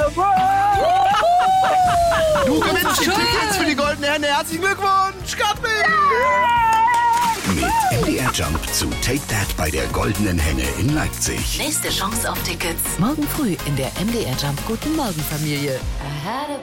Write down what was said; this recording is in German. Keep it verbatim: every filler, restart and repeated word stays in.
Du gewinnst die Tickets für die Goldene Henne. Herzlichen Glückwunsch, Kapi! Mit M D R Jump zu Take That bei der Goldenen Henne in Leipzig. Nächste Chance auf Tickets morgen früh in der M D R Jump Guten Morgen Familie.